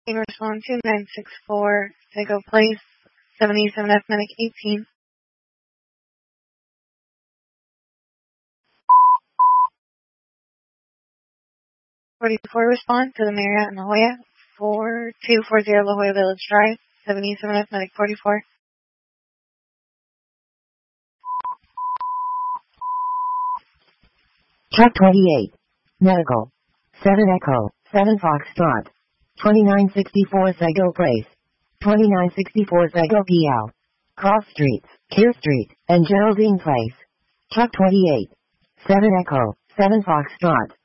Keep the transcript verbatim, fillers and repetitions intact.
King respond two nine six four, Sago Place, seventy-seven F Medic eighteen. forty-four respond to the Marriott in La Jolla, four two four zero La Jolla Village Drive, seventy-seven F Medic forty-four. Truck twenty-eight. Medical. seven Echo, seven Foxtrot. twenty-nine sixty-four Sago Place. twenty-nine sixty-four Sago P L. Cross Streets, Keir Street, and Geraldine Place. Truck twenty-eight. seven Echo, seven Foxtrot.